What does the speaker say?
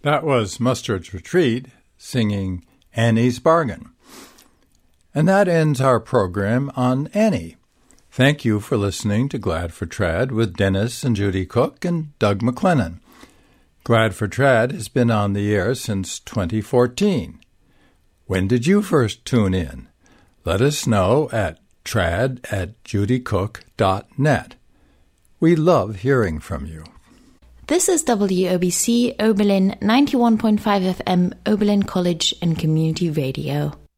That was Mustard's Retreat singing Annie's Bargain. And that ends our program on Annie. Thank you for listening to Glad for Trad with Dennis and Judy Cook and Doug McLennan. Glad for Trad has been on the air since 2014. When did you first tune in? Let us know at trad@judycook.net. We love hearing from you. This is WOBC Oberlin 91.5 FM Oberlin College and Community Radio.